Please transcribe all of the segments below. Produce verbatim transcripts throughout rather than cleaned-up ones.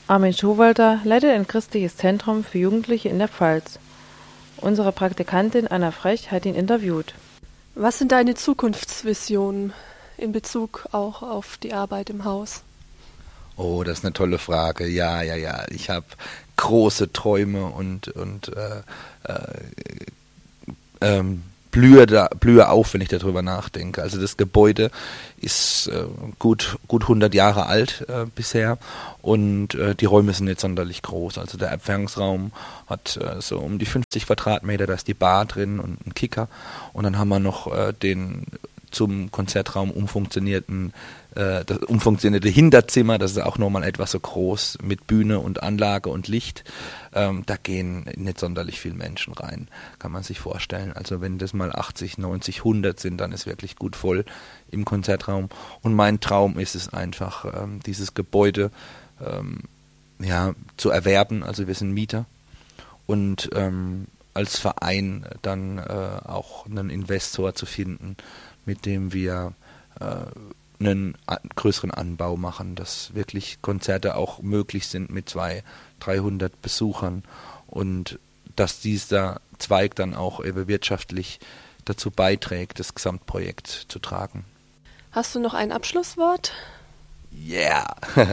Armin Schowalter leitet ein christliches Zentrum für Jugendliche in der Pfalz. Unsere Praktikantin Anna Frech hat ihn interviewt. Was sind deine Zukunftsvisionen in Bezug auch auf die Arbeit im Haus? Oh, das ist eine tolle Frage. Ja, ja, ja. Ich habe große Träume und, und äh, äh, ähm, blühe, da, blühe auf, wenn ich darüber nachdenke. Also das Gebäude ist äh, gut, gut hundert Jahre alt äh, bisher und äh, die Räume sind nicht sonderlich groß. Also der Empfangsraum hat äh, so um die fünfzig Quadratmeter, da ist die Bar drin und ein Kicker. Und dann haben wir noch äh, den zum Konzertraum umfunktionierten äh, das umfunktionierte Hinterzimmer, das ist auch nochmal etwas so groß mit Bühne und Anlage und Licht. Ähm, da gehen nicht sonderlich viele Menschen rein, kann man sich vorstellen. Also wenn das mal achtzig, neunzig, hundert sind, dann ist wirklich gut voll im Konzertraum. Und mein Traum ist es einfach, ähm, dieses Gebäude ähm, ja, zu erwerben. Also wir sind Mieter und ähm, als Verein dann äh, auch einen Investor zu finden, mit dem wir äh, einen a- größeren Anbau machen, dass wirklich Konzerte auch möglich sind mit zweihundert, dreihundert Besuchern und dass dieser Zweig dann auch eben wirtschaftlich dazu beiträgt, das Gesamtprojekt zu tragen. Hast du noch ein Abschlusswort? Yeah!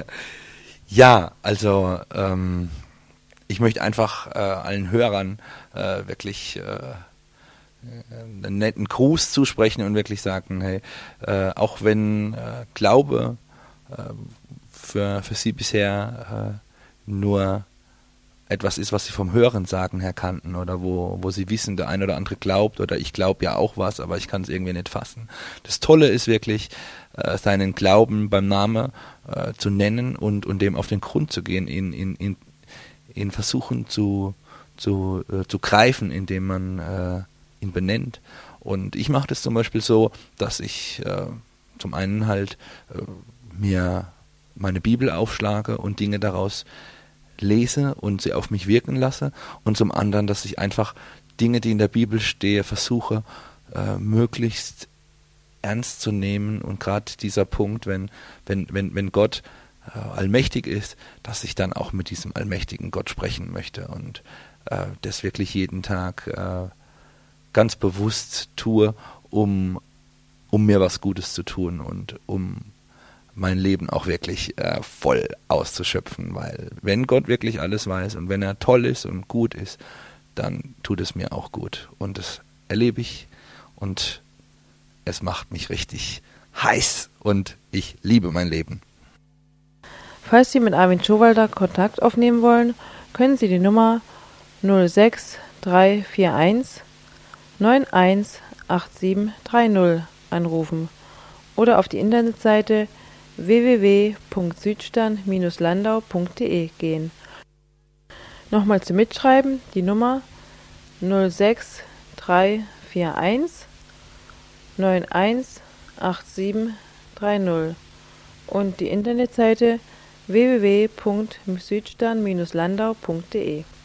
Ja, also ähm, ich möchte einfach äh, allen Hörern äh, wirklich äh, einen netten Gruß zusprechen und wirklich sagen, hey, äh, auch wenn äh, Glaube äh, für, für Sie bisher äh, nur etwas ist, was Sie vom Hören sagen her kannten oder wo, wo Sie wissen, der ein oder andere glaubt oder ich glaube ja auch was, aber ich kann es irgendwie nicht fassen. Das Tolle ist wirklich, äh, seinen Glauben beim Namen äh, zu nennen und, und dem auf den Grund zu gehen, ihn, ihn, ihn, ihn versuchen zu, zu, äh, zu greifen, indem man äh, ihn benennt. Und ich mache das zum Beispiel so, dass ich äh, zum einen halt äh, mir meine Bibel aufschlage und Dinge daraus lese und sie auf mich wirken lasse und zum anderen, dass ich einfach Dinge, die in der Bibel stehen, versuche äh, möglichst ernst zu nehmen und gerade dieser Punkt, wenn, wenn, wenn, wenn Gott äh, allmächtig ist, dass ich dann auch mit diesem allmächtigen Gott sprechen möchte und äh, das wirklich jeden Tag äh, ganz bewusst tue, um, um mir was Gutes zu tun und um mein Leben auch wirklich äh, voll auszuschöpfen, weil wenn Gott wirklich alles weiß und wenn er toll ist und gut ist, dann tut es mir auch gut und das erlebe ich und es macht mich richtig heiß und ich liebe mein Leben. Falls Sie mit Armin Schowalter Kontakt aufnehmen wollen, können Sie die Nummer null sechs drei vier eins neun eins acht sieben drei null anrufen oder auf die Internetseite w w w punkt südstern Bindestrich landau punkt d e gehen. Nochmal zum Mitschreiben die Nummer null sechs drei vier eins neun eins acht sieben drei null und die Internetseite w w w punkt südstern Bindestrich landau punkt d e.